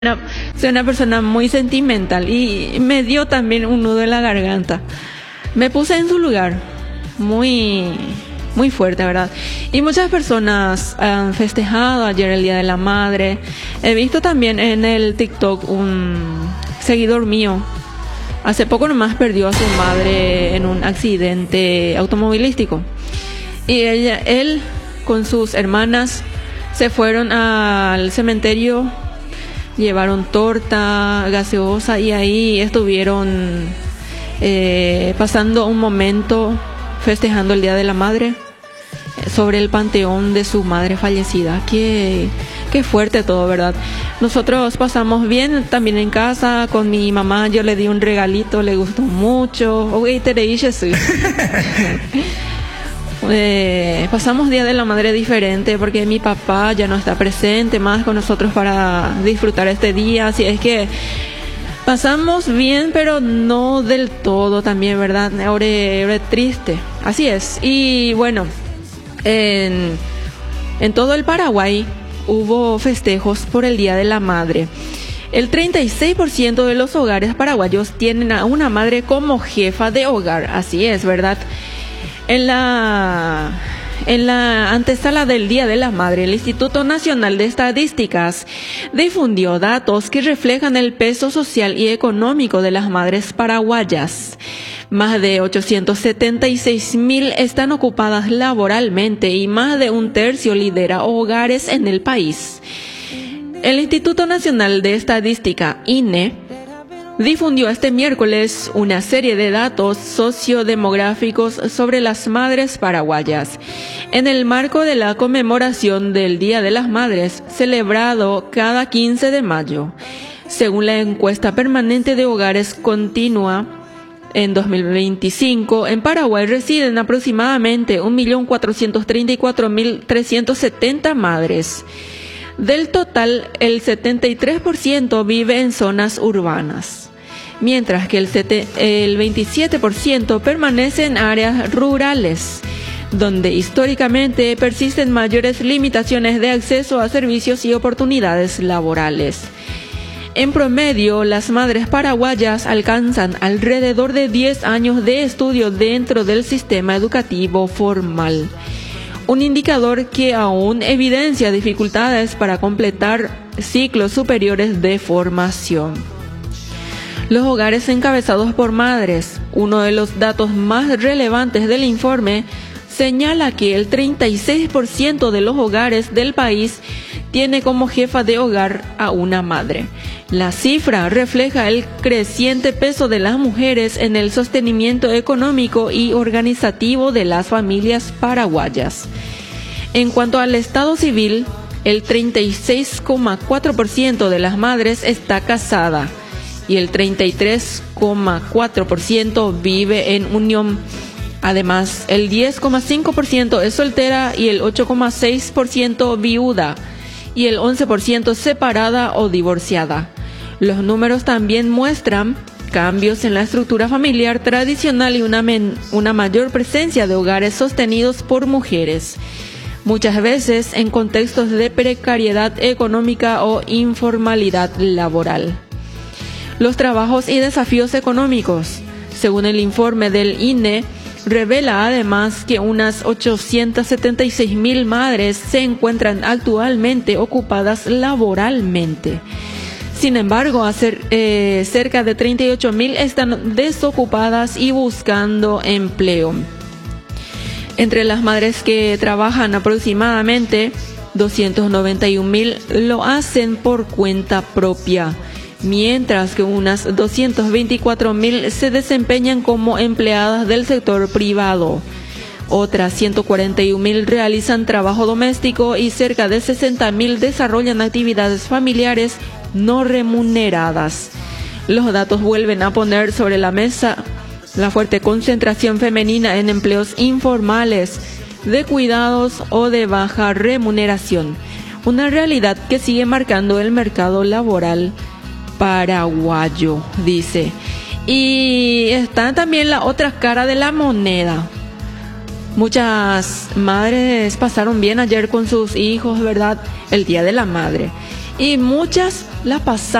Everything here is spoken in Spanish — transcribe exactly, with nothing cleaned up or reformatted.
Una- soy una persona muy sentimental y me dio también un nudo en la garganta. Me puse en su lugar, muy, muy fuerte, ¿verdad? Y muchas personas han festejado ayer el Día de la Madre. He visto también en el TikTok un seguidor mío. Hace poco nomás perdió a su madre en un accidente automovilístico. Y ella, él con sus hermanas se fueron al cementerio. Llevaron torta, gaseosa y ahí estuvieron eh, pasando un momento festejando el Día de la Madre sobre el panteón de su madre fallecida. Qué, qué fuerte todo, ¿verdad? Nosotros pasamos bien también en casa con mi mamá. Yo le di un regalito, le gustó mucho. Oye, te leí, Jesús. Eh, pasamos Día de la Madre diferente porque mi papá ya no está presente más con nosotros para disfrutar este día, así es que pasamos bien pero no del todo también, ¿verdad? Ahora, ahora es triste, así es. Y bueno, en, en todo el Paraguay hubo festejos por el Día de la Madre. El treinta y seis por ciento de los hogares paraguayos tienen a una madre como jefa de hogar, así es, ¿verdad? En la, en la antesala del Día de la Madre, el Instituto Nacional de Estadísticas difundió datos que reflejan el peso social y económico de las madres paraguayas. Más de ochocientos setenta y seis mil están ocupadas laboralmente y más de un tercio lidera hogares en el país. El Instituto Nacional de Estadística, I N E, difundió este miércoles una serie de datos sociodemográficos sobre las madres paraguayas, en el marco de la conmemoración del Día de las Madres, celebrado cada quince de mayo. Según la encuesta permanente de hogares continua, en dos mil veinticinco, en Paraguay residen aproximadamente un millón cuatrocientos treinta y cuatro mil trescientos setenta madres. Del total, el setenta y tres por ciento vive en zonas urbanas, mientras que el, sete, el veintisiete por ciento permanece en áreas rurales, donde históricamente persisten mayores limitaciones de acceso a servicios y oportunidades laborales. En promedio, las madres paraguayas alcanzan alrededor de diez años de estudio dentro del sistema educativo formal, un indicador que aún evidencia dificultades para completar ciclos superiores de formación. Los hogares encabezados por madres, uno de los datos más relevantes del informe, señala que el treinta y seis por ciento de los hogares del país tiene como jefa de hogar a una madre. La cifra refleja el creciente peso de las mujeres en el sostenimiento económico y organizativo de las familias paraguayas. En cuanto al estado civil, el treinta y seis coma cuatro por ciento de las madres está casada y el treinta y tres coma cuatro por ciento vive en unión. Además, el diez coma cinco por ciento es soltera y el ocho coma seis por ciento viuda y el once por ciento separada o divorciada. Los números también muestran cambios en la estructura familiar tradicional y una, men- una mayor presencia de hogares sostenidos por mujeres, muchas veces en contextos de precariedad económica o informalidad laboral. Los trabajos y desafíos económicos, según el informe del I N E, revela además que unas ochocientos setenta y seis mil madres se encuentran actualmente ocupadas laboralmente. Sin embargo, hacer, eh, cerca de treinta y ocho mil están desocupadas y buscando empleo. Entre las madres que trabajan, aproximadamente doscientos noventa y un mil lo hacen por cuenta propia, mientras que unas doscientos veinticuatro mil se desempeñan como empleadas del sector privado. Otras ciento cuarenta y un mil realizan trabajo doméstico y cerca de sesenta mil desarrollan actividades familiares no remuneradas. Los datos vuelven a poner sobre la mesa la fuerte concentración femenina en empleos informales, de cuidados o de baja remuneración, una realidad que sigue marcando el mercado laboral paraguayo, dice. Y está también la otra cara de la moneda. Muchas madres pasaron bien ayer con sus hijos, ¿verdad? El Día de la Madre. y muchas la pasaron